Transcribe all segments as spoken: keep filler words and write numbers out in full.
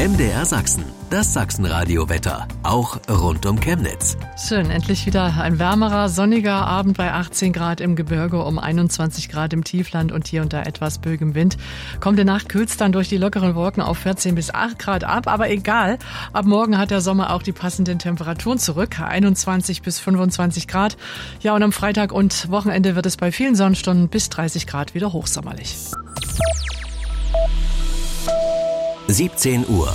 M D R Sachsen, das Sachsenradio-Wetter, auch rund um Chemnitz. Schön, endlich wieder ein wärmerer, sonniger Abend bei achtzehn Grad im Gebirge, um einundzwanzig Grad im Tiefland und hier unter etwas böigem Wind. Kommende Nacht kühlt es dann durch die lockeren Wolken auf vierzehn bis acht Grad ab, aber egal, ab morgen hat der Sommer auch die passenden Temperaturen zurück, einundzwanzig bis fünfundzwanzig Grad. Ja, und am Freitag und Wochenende wird es bei vielen Sonnenstunden bis dreißig Grad wieder hochsommerlich. siebzehn Uhr.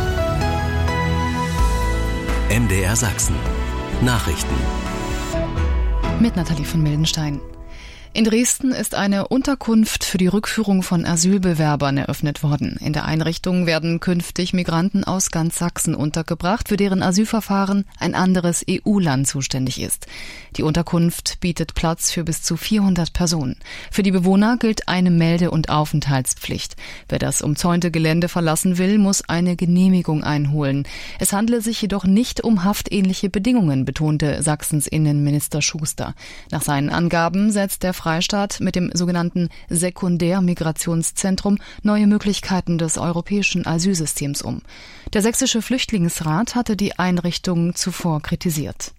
M D R Sachsen. Nachrichten. Mit Nathalie von Mildenstein. In Dresden ist eine Unterkunft für die Rückführung von Asylbewerbern eröffnet worden. In der Einrichtung werden künftig Migranten aus ganz Sachsen untergebracht, für deren Asylverfahren ein anderes E U-Land zuständig ist. Die Unterkunft bietet Platz für bis zu vierhundert Personen. Für die Bewohner gilt eine Melde- und Aufenthaltspflicht. Wer das umzäunte Gelände verlassen will, muss eine Genehmigung einholen. Es handle sich jedoch nicht um haftähnliche Bedingungen, betonte Sachsens Innenminister Schuster. Nach seinen Angaben setzt der Freistaat mit dem sogenannten Sekundärmigrationszentrum neue Möglichkeiten des europäischen Asylsystems um. Der Sächsische Flüchtlingsrat hatte die Einrichtung zuvor kritisiert.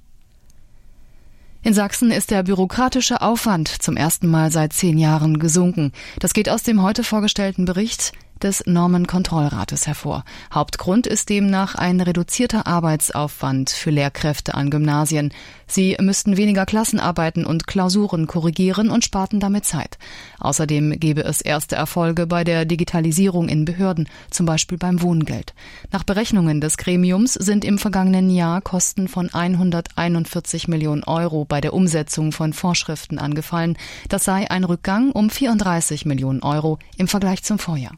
In Sachsen ist der bürokratische Aufwand zum ersten Mal seit zehn Jahren gesunken. Das geht aus dem heute vorgestellten Bericht des Normenkontrollrates hervor. Hauptgrund ist demnach ein reduzierter Arbeitsaufwand für Lehrkräfte an Gymnasien. Sie müssten weniger Klassenarbeiten und Klausuren korrigieren und sparten damit Zeit. Außerdem gebe es erste Erfolge bei der Digitalisierung in Behörden, zum Beispiel beim Wohngeld. Nach Berechnungen des Gremiums sind im vergangenen Jahr Kosten von hunderteinundvierzig Millionen Euro bei der Umsetzung von Vorschriften angefallen. Das sei ein Rückgang um vierunddreißig Millionen Euro im Vergleich zum Vorjahr.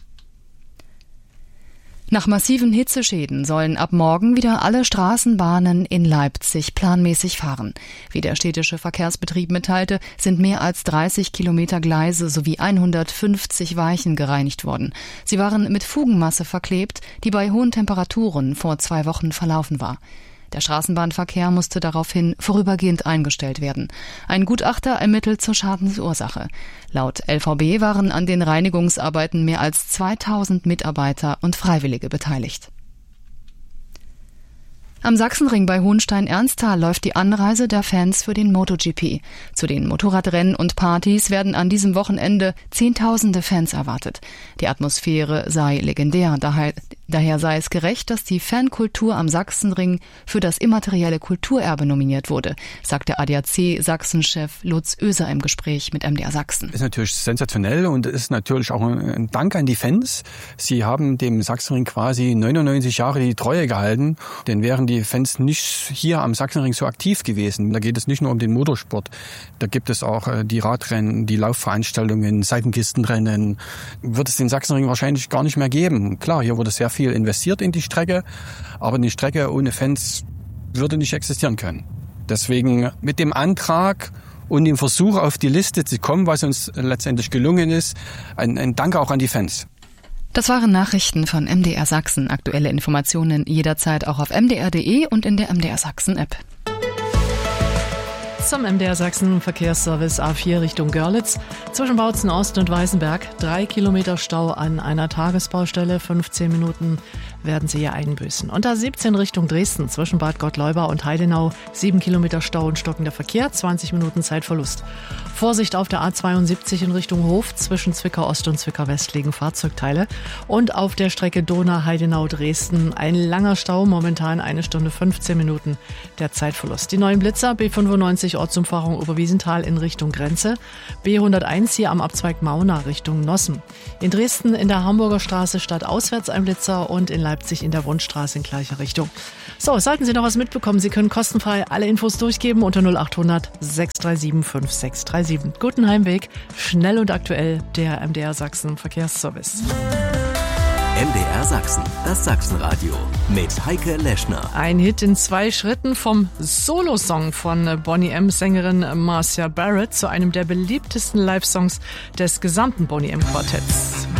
Nach massiven Hitzeschäden sollen ab morgen wieder alle Straßenbahnen in Leipzig planmäßig fahren. Wie der städtische Verkehrsbetrieb mitteilte, sind mehr als dreißig Kilometer Gleise sowie hundertfünfzig Weichen gereinigt worden. Sie waren mit Fugenmasse verklebt, die bei hohen Temperaturen vor zwei Wochen verlaufen war. Der Straßenbahnverkehr musste daraufhin vorübergehend eingestellt werden. Ein Gutachter ermittelt zur Schadensursache. Laut L V B waren an den Reinigungsarbeiten mehr als zweitausend Mitarbeiter und Freiwillige beteiligt. Am Sachsenring bei Hohenstein-Ernsthal läuft die Anreise der Fans für den MotoGP. Zu den Motorradrennen und Partys werden an diesem Wochenende Zehntausende Fans erwartet. Die Atmosphäre sei legendär, daher, daher sei es gerecht, dass die Fankultur am Sachsenring für das immaterielle Kulturerbe nominiert wurde, sagte A D A C-Sachsen-Chef Lutz Oeser im Gespräch mit M D R Sachsen. Ist natürlich sensationell und ist natürlich auch ein Dank an die Fans. Sie haben dem Sachsenring quasi neunundneunzig Jahre die Treue gehalten, denn wären die Fans nicht hier am Sachsenring so aktiv gewesen. Da geht es nicht nur um den Motorsport. Da gibt es auch die Radrennen, die Laufveranstaltungen, Seitenkistenrennen. Wird es den Sachsenring wahrscheinlich gar nicht mehr geben. Klar, hier wurde sehr viel investiert in die Strecke, aber eine Strecke ohne Fans würde nicht existieren können. Deswegen mit dem Antrag und dem Versuch, auf die Liste zu kommen, was uns letztendlich gelungen ist, ein, ein Dank auch an die Fans. Das waren Nachrichten von M D R Sachsen. Aktuelle Informationen jederzeit auch auf m d r punkt d e und in der M D R Sachsen App. Zum M D R Sachsen Verkehrsservice A vier Richtung Görlitz. Zwischen Bautzen Ost und Weißenberg drei Kilometer Stau an einer Tagesbaustelle. fünfzehn Minuten werden Sie hier einbüßen. Und A siebzehn Richtung Dresden zwischen Bad Gottleuba und Heidenau. sieben Kilometer Stau und stockender Verkehr. zwanzig Minuten Zeitverlust. Vorsicht auf der A zweiundsiebzig in Richtung Hof. Zwischen Zwickau Ost und Zwickau West liegen Fahrzeugteile. Und auf der Strecke Donau-Heidenau-Dresden ein langer Stau. Momentan eine Stunde fünfzehn Minuten der Zeitverlust. Die neuen Blitzer B fünfundneunzig Ortsumfahrung Oberwiesenthal in Richtung Grenze. B hunderteins hier am Abzweig Mauna Richtung Nossen. In Dresden in der Hamburger Straße stadtauswärts ein Blitzer und in Leipzig in der Wundstraße in gleicher Richtung. So, sollten Sie noch was mitbekommen, Sie können kostenfrei alle Infos durchgeben unter null achthundert sechs drei sieben fünf sechs drei sieben. Guten Heimweg, schnell und aktuell der M D R Sachsen Verkehrsservice. M D R Sachsen, das Sachsenradio mit Heike Leschner. Ein Hit in zwei Schritten vom Solosong von Boney M-Sängerin Marcia Barrett zu einem der beliebtesten Live-Songs des gesamten Boney M-Quartetts.